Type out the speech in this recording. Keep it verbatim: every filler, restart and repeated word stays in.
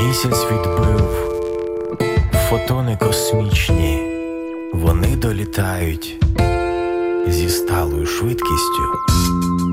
Місяць відбив фотони космічні, вони долітають зі сталою швидкістю